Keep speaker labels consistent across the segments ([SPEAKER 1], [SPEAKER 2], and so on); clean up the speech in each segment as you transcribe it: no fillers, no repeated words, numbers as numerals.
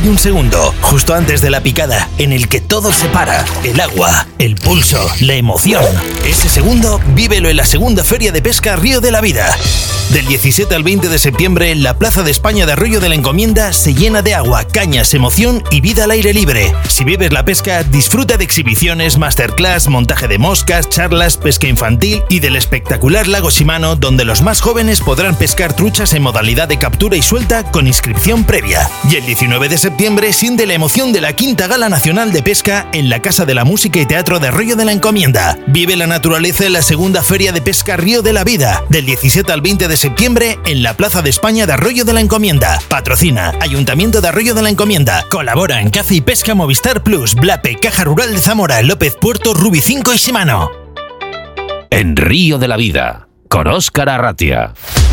[SPEAKER 1] hay un segundo, justo antes de la picada, en el que todo se para. El agua, el pulso, la emoción. Ese segundo, vívelo en la segunda Feria de Pesca Río de la Vida. Del 17 al 20 de septiembre, la Plaza de España de Arroyo de la Encomienda se llena de agua, cañas, emoción y vida al aire libre. Si vives la pesca, disfruta de exhibiciones, masterclass, montaje de moscas, charlas, pesca infantil y del espectacular lago Shimano, donde los más jóvenes podrán pescar truchas en modalidad de captura y suelta con inscripción previa. Y el 19 de septiembre siente la emoción de la Quinta Gala Nacional de Pesca en la Casa de la Música y Teatro de Arroyo de la Encomienda. Vive la naturaleza en la segunda Feria de Pesca Río de la Vida, del 17 al 20 de septiembre en la Plaza de España de Arroyo de la Encomienda. Patrocina Ayuntamiento de Arroyo de la Encomienda. Colaboran Caza y Pesca, Movistar Plus, Blape, Caja Rural de Zamora, López Puerto, Rubi 5 y Shimano.
[SPEAKER 2] En Río de la Vida, con Óscar Arratia.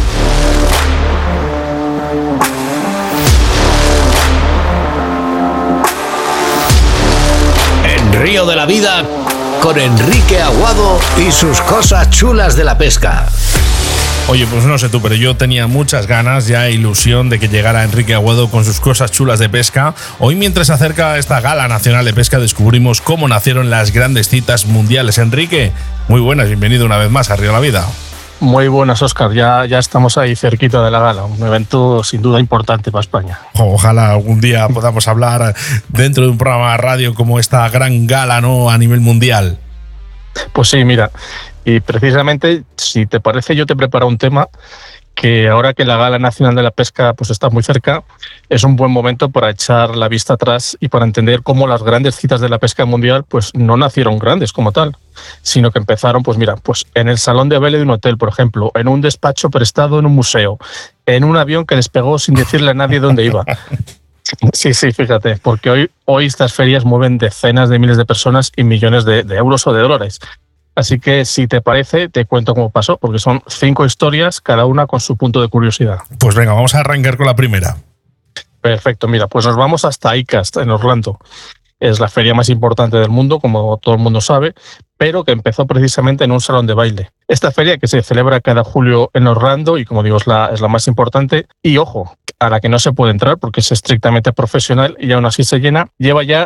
[SPEAKER 2] En Río de la Vida, con Enrique Aguado y sus cosas chulas de la pesca.
[SPEAKER 3] Oye, pues no sé tú, pero yo tenía muchas ganas, ya ilusión de que llegara Enrique Aguado con sus cosas chulas de pesca. Hoy, mientras se acerca esta Gala Nacional de Pesca, descubrimos cómo nacieron las grandes citas mundiales. Enrique, muy buenas, bienvenido una vez más a Río de la Vida.
[SPEAKER 4] Muy buenas, Óscar. Ya estamos ahí cerquita de la gala, un evento sin duda importante para España.
[SPEAKER 3] Ojalá algún día podamos hablar dentro de un programa de radio como esta gran gala, ¿no?, a nivel mundial.
[SPEAKER 4] Pues sí, mira, y precisamente, si te parece, yo te preparo un tema que ahora que la Gala Nacional de la Pesca pues está muy cerca, es un buen momento para echar la vista atrás y para entender cómo las grandes citas de la pesca mundial pues no nacieron grandes como tal, sino que empezaron, pues mira, pues en el salón de baile de un hotel, por ejemplo, en un despacho prestado en un museo, en un avión que despegó sin decirle a nadie dónde iba. Sí, fíjate, porque hoy estas ferias mueven decenas de miles de personas y millones de euros o de dólares. Así que, si te parece, te cuento cómo pasó, porque son 5 historias, cada una con su punto de curiosidad.
[SPEAKER 3] Pues venga, vamos a arrancar con la primera.
[SPEAKER 4] Perfecto, mira, pues nos vamos hasta ICAST, en Orlando. Es la feria más importante del mundo, como todo el mundo sabe, pero que empezó precisamente en un salón de baile. Esta feria, que se celebra cada julio en Orlando y, como digo, es la más importante, y ojo, a la que no se puede entrar porque es estrictamente profesional y aún así se llena, lleva ya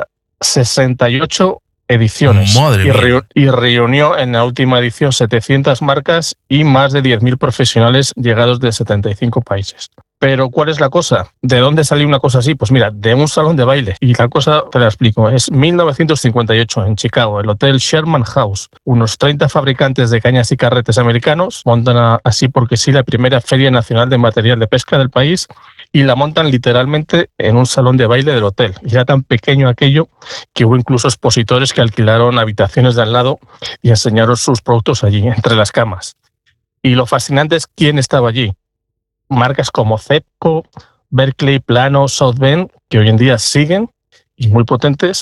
[SPEAKER 4] 68 ediciones. Y reunió en la última edición 700 marcas y más de 10.000 profesionales llegados de 75 países. Pero ¿cuál es la cosa? ¿De dónde salió una cosa así? Pues mira, de un salón de baile. Y la cosa te la explico. Es 1958 en Chicago, el Hotel Sherman House. Unos 30 fabricantes de cañas y carretes americanos montan así porque sí la primera Feria Nacional de Material de Pesca del país y la montan literalmente en un salón de baile del hotel. Y era tan pequeño aquello que hubo incluso expositores que alquilaron habitaciones de al lado y enseñaron sus productos allí, entre las camas. Y lo fascinante es quién estaba allí. Marcas como Cepco, Berkeley, Plano, South Bend, que hoy en día siguen y muy potentes.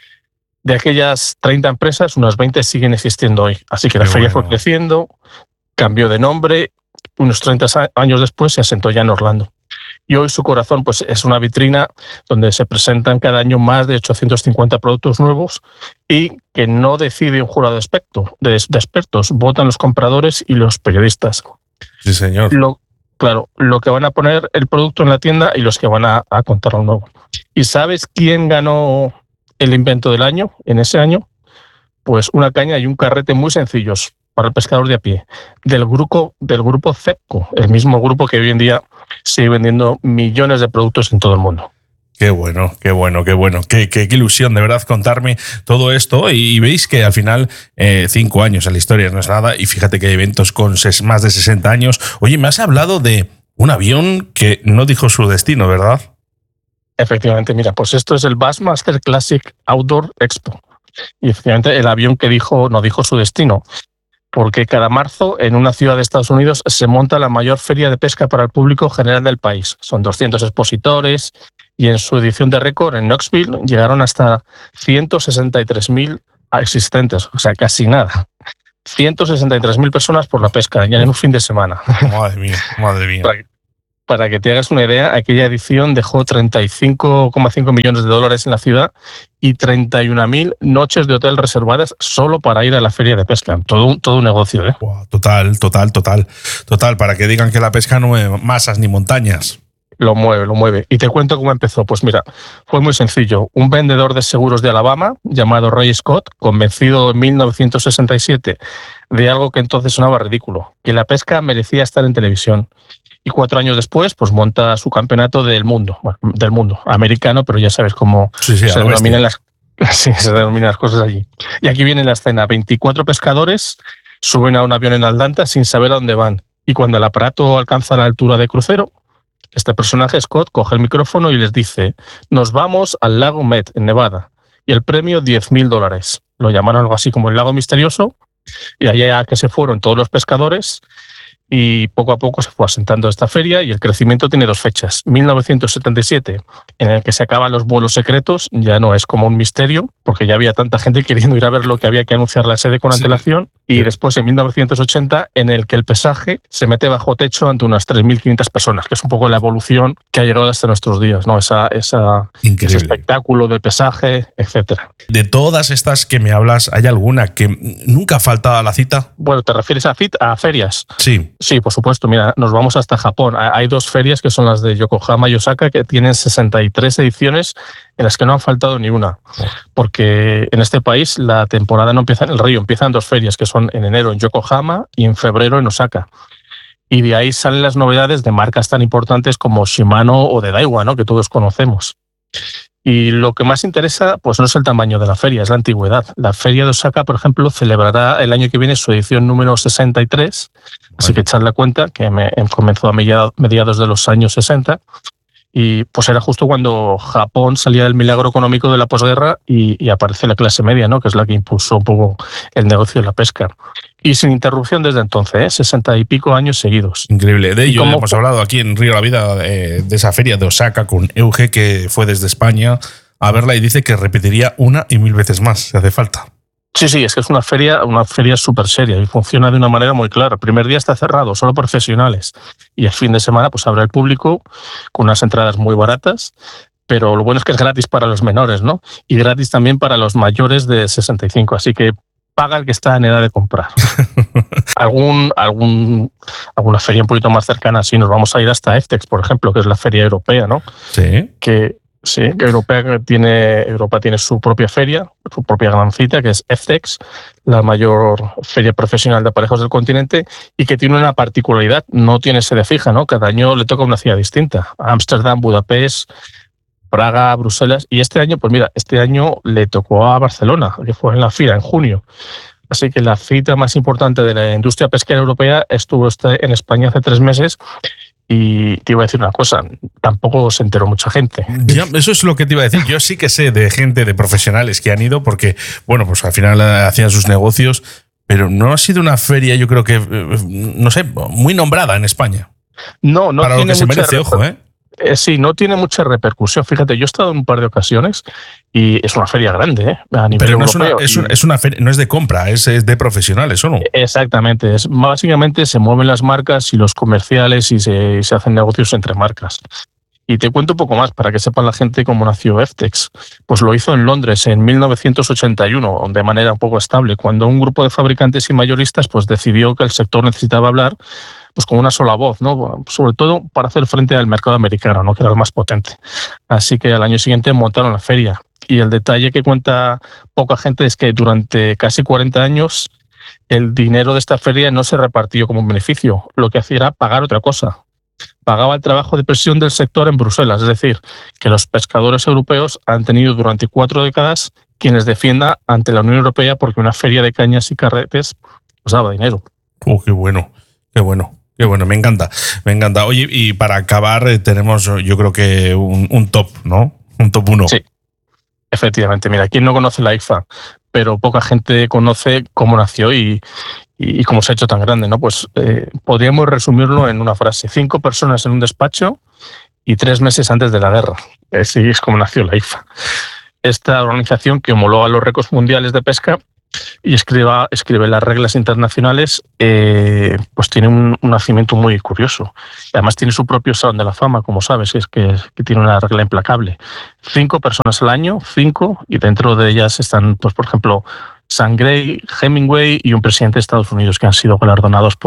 [SPEAKER 4] De aquellas 30 empresas, unas 20 siguen existiendo hoy. Así que la feria fue creciendo, cambió de nombre, unos 30 años después se asentó ya en Orlando. Y hoy su corazón pues, es una vitrina donde se presentan cada año más de 850 productos nuevos y que no decide un jurado de expertos, votan los compradores y los periodistas.
[SPEAKER 3] Sí, señor.
[SPEAKER 4] Claro, lo que van a poner el producto en la tienda y los que van a contar lo nuevo. ¿Y sabes quién ganó el invento del año en ese año? Pues una caña y un carrete muy sencillos para el pescador de a pie, del grupo Cepco, el mismo grupo que hoy en día sigue vendiendo millones de productos en todo el mundo.
[SPEAKER 3] Qué bueno. Qué ilusión, de verdad, contarme todo esto. Y veis que al final 5 años en la historia no es nada. Y fíjate que hay eventos con más de 60 años. Oye, me has hablado de un avión que no dijo su destino, ¿verdad?
[SPEAKER 4] Efectivamente, mira, pues esto es el Bassmaster Classic Outdoor Expo. Y efectivamente el avión que no dijo su destino. Porque cada marzo en una ciudad de Estados Unidos se monta la mayor feria de pesca para el público general del país. Son 200 expositores y en su edición de récord en Knoxville llegaron hasta 163.000 asistentes, o sea, casi nada. 163.000 personas por la pesca ya en un fin de semana.
[SPEAKER 3] Madre mía.
[SPEAKER 4] Para que te hagas una idea, aquella edición dejó 35,5 millones de dólares en la ciudad y 31.000 noches de hotel reservadas solo para ir a la feria de pesca. Todo un negocio, ¿eh?
[SPEAKER 3] Wow, total. Para que digan que la pesca no es masas ni montañas.
[SPEAKER 4] Lo mueve. Y te cuento cómo empezó. Pues mira, fue muy sencillo. Un vendedor de seguros de Alabama, llamado Ray Scott, convencido en 1967 de algo que entonces sonaba ridículo, que la pesca merecía estar en televisión. Y 4 años después, pues monta su campeonato del mundo americano, pero ya sabes cómo se denominan las cosas allí. Y aquí viene la escena. 24 pescadores suben a un avión en Atlanta sin saber a dónde van. Y cuando el aparato alcanza la altura de crucero, este personaje, Scott, coge el micrófono y les dice: nos vamos al lago Met, en Nevada, y el premio $10,000. Lo llamaron algo así como el lago misterioso, y allá que se fueron todos los pescadores, y poco a poco se fue asentando esta feria, y el crecimiento tiene 2 fechas. 1977, en el que se acaban los vuelos secretos, ya no es como un misterio, porque ya había tanta gente queriendo ir a ver lo que había que anunciar la sede con antelación, y después en 1980, en el que el pesaje se mete bajo techo ante unas 3.500 personas, que es un poco la evolución que ha llegado hasta nuestros días, ¿no? Ese espectáculo del pesaje, etcétera.
[SPEAKER 3] De todas estas que me hablas, ¿hay alguna que nunca falta a la cita?
[SPEAKER 4] Bueno, ¿te refieres a ferias?
[SPEAKER 3] Sí.
[SPEAKER 4] Sí, por supuesto. Mira, nos vamos hasta Japón. Hay 2 ferias que son las de Yokohama y Osaka, que tienen 63 ediciones en las que no han faltado ni una. Porque en este país la temporada no empieza en el río, empiezan 2 ferias, que son en enero en Yokohama y en febrero en Osaka. Y de ahí salen las novedades de marcas tan importantes como Shimano o de Daiwa, ¿no? Que todos conocemos. Y lo que más interesa, pues no es el tamaño de la feria, es la antigüedad. La feria de Osaka, por ejemplo, celebrará el año que viene su edición número 63, así que echadle cuenta que comenzó a mediados de los años 60, y pues era justo cuando Japón salía del milagro económico de la posguerra y aparece la clase media, ¿no? Que es la que impulsó un poco el negocio de la pesca. Y sin interrupción desde entonces, 60 y pico años seguidos.
[SPEAKER 3] Increíble. De ello hemos hablado aquí en Río de la Vida, de esa feria de Osaka con Euge, que fue desde España a verla y dice que repetiría 1 y 1000 veces más, si hace falta.
[SPEAKER 4] Sí, es que es una feria súper seria y funciona de una manera muy clara. El primer día está cerrado, solo profesionales. Y el fin de semana pues abre al público con unas entradas muy baratas, pero lo bueno es que es gratis para los menores, ¿no? Y gratis también para los mayores de 65, así que paga el que está en edad de comprar. Alguna feria un poquito más cercana, sí, nos vamos a ir hasta EFTEX, por ejemplo, que es la feria europea, ¿no?
[SPEAKER 3] Sí.
[SPEAKER 4] Sí, Europa tiene su propia feria, su propia gran cita, que es EFTEX, la mayor feria profesional de aparejos del continente, y que tiene una particularidad: no tiene sede fija, ¿no? Cada año le toca una ciudad distinta: Ámsterdam, Budapest, Praga, Bruselas, y este año le tocó a Barcelona, que fue en la FIRA en junio. Así que la cita más importante de la industria pesquera europea estuvo en España hace 3 meses. Y te iba a decir una cosa, tampoco se enteró mucha gente.
[SPEAKER 3] Ya, eso es lo que te iba a decir. Yo sí que sé de gente, de profesionales que han ido porque, bueno, pues al final hacían sus negocios, pero no ha sido una feria, yo creo que, no sé, muy nombrada en España.
[SPEAKER 4] No
[SPEAKER 3] para
[SPEAKER 4] tiene
[SPEAKER 3] lo que se merece, ojo, ¿eh?
[SPEAKER 4] Sí, no tiene mucha repercusión. Fíjate, yo he estado en un par de ocasiones y es una feria grande, a nivel
[SPEAKER 3] pero no
[SPEAKER 4] europeo.
[SPEAKER 3] Es una feria, no es de compra, es de profesionales, ¿o no?
[SPEAKER 4] Exactamente. Básicamente se mueven las marcas y los comerciales y se hacen negocios entre marcas. Y te cuento un poco más para que sepan la gente cómo nació EFTEX. Pues lo hizo en Londres en 1981, de manera un poco estable, cuando un grupo de fabricantes y mayoristas pues decidió que el sector necesitaba hablar pues con una sola voz, ¿no? Sobre todo para hacer frente al mercado americano, ¿no? Que era el más potente. Así que al año siguiente montaron la feria. Y el detalle que cuenta poca gente es que durante casi 40 años el dinero de esta feria no se repartió como un beneficio. Lo que hacía era pagar otra cosa. Pagaba el trabajo de presión del sector en Bruselas. Es decir, que los pescadores europeos han tenido durante 4 décadas quienes defienda ante la Unión Europea, porque una feria de cañas y carretes pues daba dinero.
[SPEAKER 3] Qué bueno, qué bueno. Qué bueno, me encanta, me encanta. Oye, y para acabar tenemos, yo creo que un top, ¿no? Un top 1.
[SPEAKER 4] Sí, efectivamente. Mira, ¿quién no conoce la IFA? Pero poca gente conoce cómo nació y cómo se ha hecho tan grande, ¿no? Pues podríamos resumirlo en una frase: 5 personas en un despacho y 3 meses antes de la guerra. Así es como nació la IFA. Esta organización que homologa los récords mundiales de pesca y escribe las reglas internacionales, pues tiene un nacimiento muy curioso. Además tiene su propio salón de la fama, como sabes, que tiene una regla implacable. 5 personas al año, 5, y dentro de ellas están, pues por ejemplo, Sam Gray, Hemingway y un presidente de Estados Unidos, que han sido galardonados por la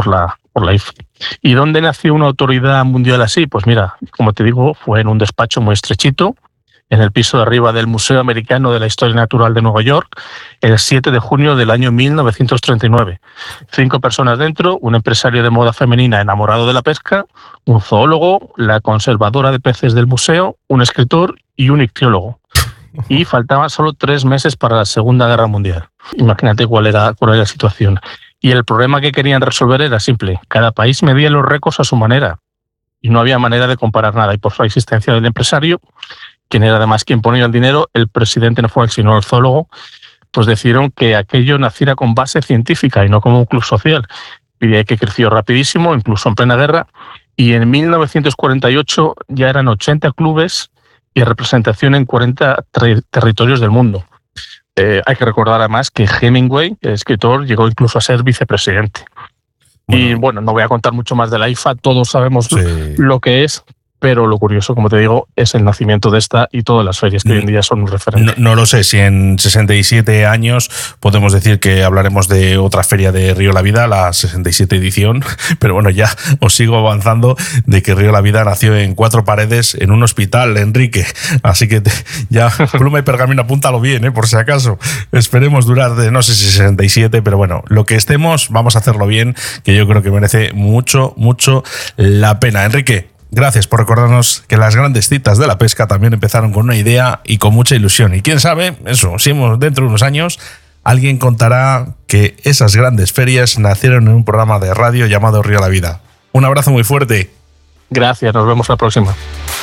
[SPEAKER 4] por la IFA. ¿Y dónde nació una autoridad mundial así? Pues mira, como te digo, fue en un despacho muy estrechito, en el piso de arriba del Museo Americano de la Historia Natural de Nueva York, el 7 de junio del año 1939. 5 personas dentro, un empresario de moda femenina enamorado de la pesca, un zoólogo, la conservadora de peces del museo, un escritor y un ictiólogo. Y faltaban solo 3 meses para la Segunda Guerra Mundial. Imagínate cuál era la situación. Y el problema que querían resolver era simple. Cada país medía los récords a su manera y no había manera de comparar nada. Y por su existencia del empresario, quien era además quien ponía el dinero, el presidente no fue él, sino el zoólogo, pues decidieron que aquello naciera con base científica y no como un club social. Y de ahí que creció rapidísimo, incluso en plena guerra. Y en 1948 ya eran 80 clubes y representación en 40 territorios del mundo. Hay que recordar además que Hemingway, el escritor, llegó incluso a ser vicepresidente. Bueno. Y bueno, no voy a contar mucho más de la IFA, todos sabemos lo que es, pero lo curioso, como te digo, es el nacimiento de esta y todas las ferias que hoy en día son un referente.
[SPEAKER 3] No lo sé si en 67 años podemos decir que hablaremos de otra feria de Río La Vida, la 67 edición, pero bueno, ya os sigo avanzando de que Río La Vida nació en 4 paredes en un hospital, Enrique, así que ya pluma y pergamino, apúntalo bien, por si acaso. Esperemos durar de no sé si 67, pero bueno, lo que estemos, vamos a hacerlo bien, que yo creo que merece mucho, mucho la pena. Enrique, gracias por recordarnos que las grandes citas de la pesca también empezaron con una idea y con mucha ilusión. Y quién sabe, eso, si dentro de unos años alguien contará que esas grandes ferias nacieron en un programa de radio llamado Río La Vida. Un abrazo muy fuerte.
[SPEAKER 4] Gracias, nos vemos la próxima.